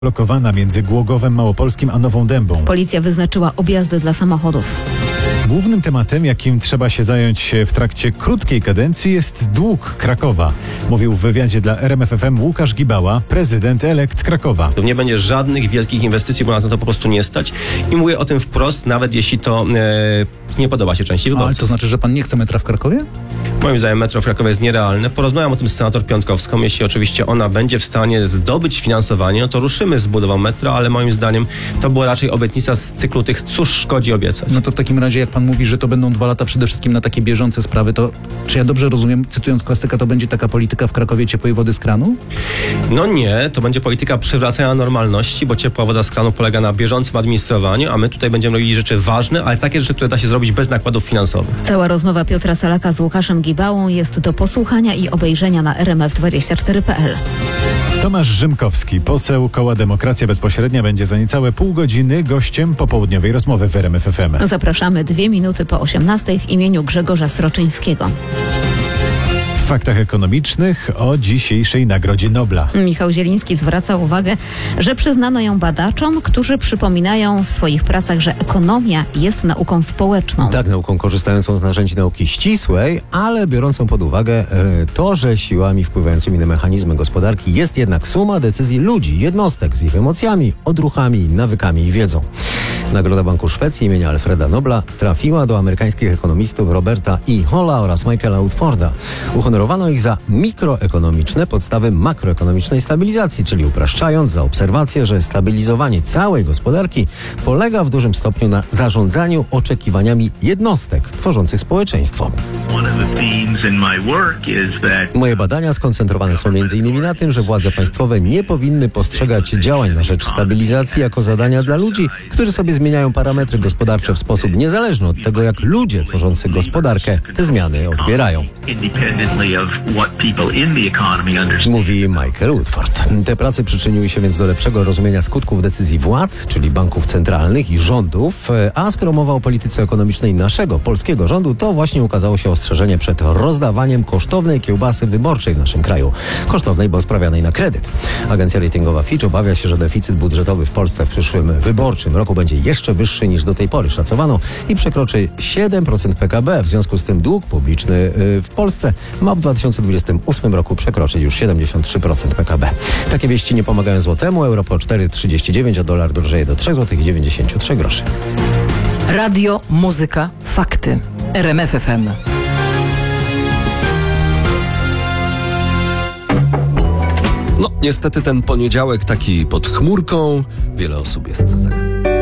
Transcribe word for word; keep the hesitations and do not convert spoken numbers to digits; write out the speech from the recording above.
blokowana między Głogowem Małopolskim a Nową Dębą. Policja wyznaczyła objazdy dla samochodów. Głównym tematem, jakim trzeba się zająć w trakcie krótkiej kadencji, jest dług Krakowa. Mówił w wywiadzie dla R M F F M Łukasz Gibała, prezydent elekt Krakowa. Nie będzie żadnych wielkich inwestycji, bo nas na to po prostu nie stać. I mówię o tym wprost, nawet jeśli to e, nie podoba się części wyborców. Ale to znaczy, że pan nie chce metra w Krakowie? Moim zdaniem metro w Krakowie jest nierealne. Porozmawiam o tym z senator Piątkowską. Jeśli oczywiście ona będzie w stanie zdobyć finansowanie, no to ruszymy z budową metra, ale moim zdaniem to była raczej obietnica z cyklu tych cóż szkodzi obiecać. No to w takim razie, jak pan mówi, że to będą dwa lata przede wszystkim na takie bieżące sprawy, to czy ja dobrze rozumiem, cytując klasyka, to będzie taka polityka w Krakowie ciepłej wody z kranu? No nie, to będzie polityka przywracania normalności, bo ciepła woda z kranu polega na bieżącym administrowaniu, a my tutaj będziemy robili rzeczy ważne, ale takie rzeczy, które da się zrobić bez nakładów finansowych. Cała rozmowa Piotra Salaka z Łukaszem Gibałą jest do posłuchania i obejrzenia na r m f dwadzieścia cztery kropka p l. Tomasz Rzymkowski, poseł Koła Demokracja Bezpośrednia, będzie za niecałe pół godziny gościem popołudniowej rozmowy w R M F F M. Zapraszamy dwie minuty po osiemnastej w imieniu Grzegorza Sroczyńskiego. W faktach ekonomicznych o dzisiejszej Nagrodzie Nobla. Michał Zieliński zwraca uwagę, że przyznano ją badaczom, którzy przypominają w swoich pracach, że ekonomia jest nauką społeczną. Tak, nauką korzystającą z narzędzi nauki ścisłej, ale biorącą pod uwagę e, to, że siłami wpływającymi na mechanizmy gospodarki jest jednak suma decyzji ludzi, jednostek z ich emocjami, odruchami, nawykami i wiedzą. Nagroda Banku Szwecji imienia Alfreda Nobla trafiła do amerykańskich ekonomistów Roberta E. Holla oraz Michaela Woodforda. Uhonorowano ich za mikroekonomiczne podstawy makroekonomicznej stabilizacji, czyli upraszczając, za obserwację, że stabilizowanie całej gospodarki polega w dużym stopniu na zarządzaniu oczekiwaniami jednostek tworzących społeczeństwo. Moje badania skoncentrowane są między innymi na tym, że władze państwowe nie powinny postrzegać działań na rzecz stabilizacji jako zadania dla ludzi, którzy sobie zmieniają parametry gospodarcze w sposób niezależny od tego, jak ludzie tworzący gospodarkę te zmiany odbierają. Mówi Michael Woodford. Te prace przyczyniły się więc do lepszego rozumienia skutków decyzji władz, czyli banków centralnych i rządów, a skoro mowa o polityce ekonomicznej naszego, polskiego rządu, to właśnie ukazało się ostrzeżenie przed rozdawaniem kosztownej kiełbasy wyborczej w naszym kraju. Kosztownej, bo sprawianej na kredyt. Agencja ratingowa Fitch obawia się, że deficyt budżetowy w Polsce w przyszłym wyborczym roku będzie jeszcze wyższy niż do tej pory szacowano i przekroczy siedem procent P K B. W związku z tym dług publiczny w Polsce ma w dwa tysiące dwudziestym ósmym roku przekroczyć już siedemdziesiąt trzy procent P K B. Takie wieści nie pomagają złotemu. Euro po cztery trzydzieści dziewięć, a dolar drożeje do trzy złote dziewięćdziesiąt trzy groszy. Radio, muzyka, fakty. R M F F M. No, niestety ten poniedziałek taki pod chmurką. Wiele osób jest zagrożonych.